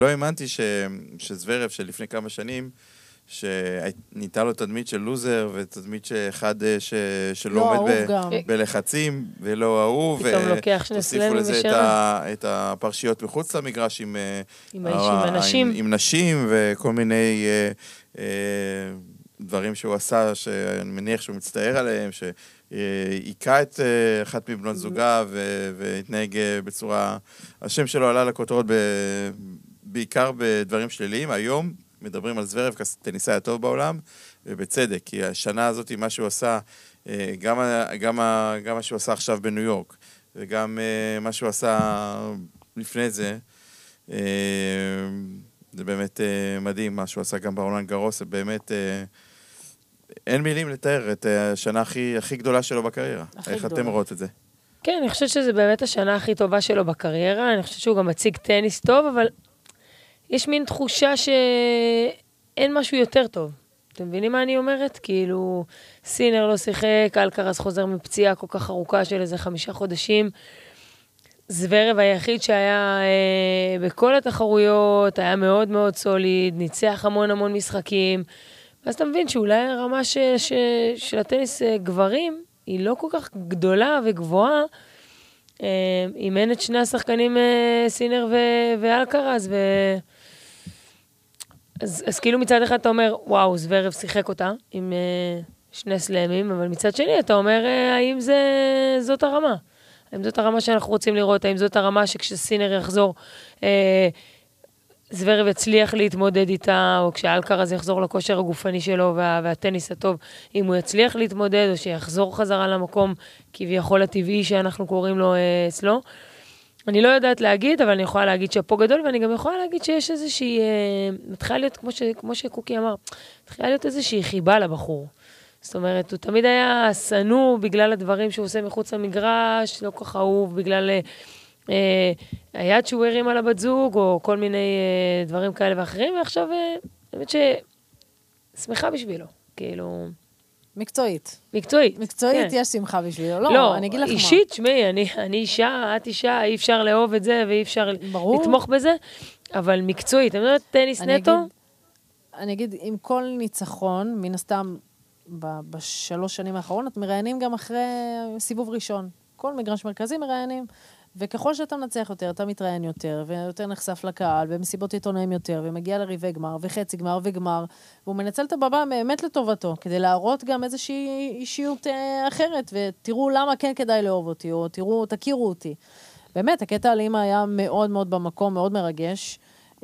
לא האמנתי שזוורב שלפני כמה שנים, שניתה לו תדמית של לוזר, ותדמית שאחד שלא עומד בלחצים, ולא אהוב, ותוסיפו לזה את הפרשיות מחוץ למגרש עם נשים, וכל מיני דברים שהוא עשה, שאני מניח שהוא מצטער עליהם, שהיכה את אחת מבנות זוגה, והתנהג בצורה, השם שלו עלה לכותרות בעיקר בדברים שליליים. היום מדברים על זוורב כטניסאי הטוב בעולם, ובצדק, כי השנה הזאת, מה שהוא עשה, גם מה שהוא עשה עכשיו בניו יורק, וגם מה שהוא עשה לפני זה, זה באמת מדהים, מה שהוא עשה גם ברולנד גארוס, זה באמת, אין מילים לתאר את השנה הכי גדולה שלו בקריירה. איך אתם רואות את זה? כן, אני חושבת שזה באמת השנה הכי טובה שלו בקריירה, אני חושבת שהוא גם מציג טניס טוב, אבל יש מין תחושה שאין משהו יותר טוב. אתם מבינים מה אני אומרת? כאילו, סינר לא שיחק, אלקרז חוזר מפציעה כל כך ארוכה של איזה 5 חודשים. זוורב היחיד שהיה בכל התחרויות, היה מאוד מאוד סוליד, ניצח המון משחקים. ואז אתה מבין שאולי הרמה של הטניס גברים היא לא כל כך גדולה וגבוהה, אם אין את שני השחקנים סינר ואלקרז, אז כאילו מצד אחד אתה אומר, וואו, זוורב שיחק אותה עם 2 סלמים, אבל מצד שני אתה אומר, האם זאת הרמה? האם זאת הרמה שאנחנו רוצים לראות? האם זאת הרמה שכשסינר יחזור, זוורב יצליח להתמודד איתה, או כשאלקרז יחזור לכושר הגופני שלו והטניס הטוב, אם הוא יצליח להתמודד, או שיחזור חזרה למקום כביכול הטבעי שאנחנו קוראים לו אצלו. אני לא יודעת להגיד, אבל אני יכולה להגיד שפה גדול, ואני גם יכולה להגיד שיש איזושהי, מתחילה להיות, כמו שקוקי אמר, מתחילה להיות איזושהי חיבה לבחור. זאת אומרת, הוא תמיד היה סנוע בגלל הדברים שהוא עושה מחוץ למגרש, לא כל כך אהוב, בגלל היד שהוא הרים על הבת זוג, או כל מיני דברים כאלה ואחרים, ועכשיו, באמת שמחה בשבילו, כאילו... מקצועית, כן. יש שמחה בשבילו. לא, אני אגיד לך אישית, שמי, אני אישה, את אישה, אי אפשר לאהוב את זה, ואי אפשר לתמוך בזה, אבל מקצועית, אני אומרת, טניס נטו? אני אגיד, עם כל ניצחון, מן הסתם, ב3 שנים האחרונות, מראיינים גם אחרי סיבוב ראשון. כל מגרש מרכזי מראיינים, וככל שאתה מנצח יותר, אתה מתראיין יותר, ויותר נחשף לקהל, ומסיבות עיתונאים יותר, ומגיע לריבי גמר, וחצי גמר וגמר, והוא מנצל את הבמה באמת לטובתו, כדי להראות גם איזושהי אישיות אחרת, ותראו למה כן כדאי לאהוב אותי, או תכירו אותי. באמת, הקטע על אמא היה מאוד מאוד במקום, מאוד מרגש.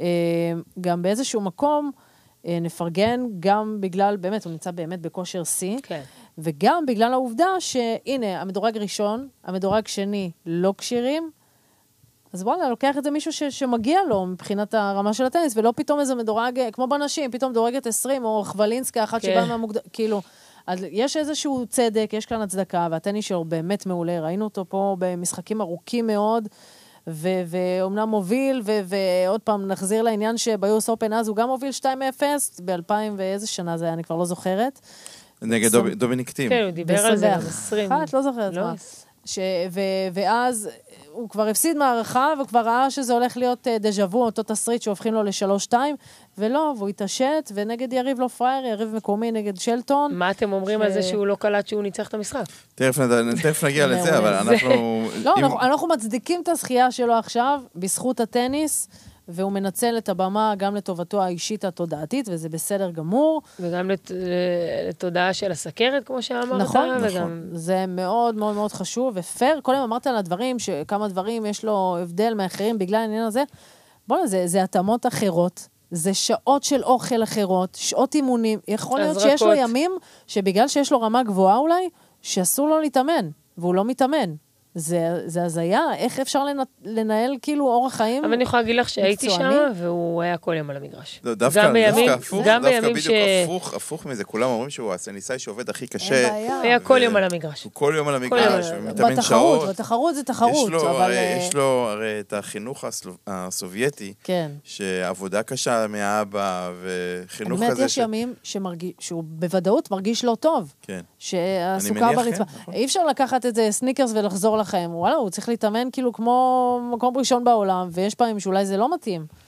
גם באיזשהו מקום, נפרגן גם בגלל, באמת, הוא נמצא באמת בכושר C, כן. וגם בגלל העובדה שהנה, המדורג ראשון, המדורג שני לא קשירים, אז וואלה, לוקח את זה מישהו שמגיע לו מבחינת הרמה של הטניס, ולא פתאום איזה מדורג, כמו בנשים, פתאום דורגת 20, או חבלינסקה, אחת שבאה מהמוקדם, כאילו, אז יש איזשהו צדק, יש כאן הצדקה, והטניס שלו באמת מעולה, ראינו אותו פה במשחקים ארוכים מאוד, ואומנם מוביל, ועוד פעם נחזיר לעניין שביוס אופן אז הוא גם מוביל 2-0, ב-2000 ואיזה שנה זה היה, אני כבר לא זוכרת. נגד דומיניק טים. כן, הוא דיבר על זה גם 20. לא זוכרת מה. ואז הוא כבר הפסיד מערכה, וכבר ראה שזה הולך להיות דז'אבו, אותו תסריט שהופכים לו ל3-2, ולא, והוא התעשת, ונגד יריב לא פרייר, יריב מקומי נגד שלטון. מה אתם אומרים על זה שהוא לא קלט שהוא ניצח את המשחק? תכף נגיע לזה, אבל אנחנו... לא, אנחנו מצדיקים את הזכייה שלו עכשיו, בזכות הטניס, והוא מנצל את הבמה גם לטובתו האישית התודעתית, וזה בסדר גמור. וגם לתודעה של הסכרת, כמו שאמרת. נכון. זה מאוד מאוד מאוד חשוב, ופייר, קודם אמרת על הדברים, שכמה דברים יש לו הבדל מאחרים בגלל העניין הזה. בואו, זה התאמות אחרות, זה שעות של אוכל אחרות, שעות אימונים. יכול להיות שיש לו ימים, שבגלל שיש לו רמה גבוהה אולי, שאסור לו להתאמן, והוא לא מתאמן. זה הזיה, איך אפשר לנהל כאילו אורח חיים? אבל אני יכולה להגיד לך שהייתי שם, והוא היה כל יום על המגרש. דווקא בדיוק הפוך מזה, כולם אומרים שהוא הטניסאי שעובד הכי קשה. היה כל יום על המגרש. הוא כל יום על המגרש, ומתאמן שעות. בתחרות זה תחרות. יש לו הרי את החינוך הסובייטי, שעבודה קשה מהאבא, וחינוך כזה. באמת יש ימים שהוא בוודאות מרגיש לא טוב. שהסוכר ברצפה. אי אפשר לקחת את זה סניקרס ולחזור לחיים. וואלה, הוא צריך להתאמן כאילו כמו מקום ראשון בעולם, ויש פעמים שאולי זה לא מתאים.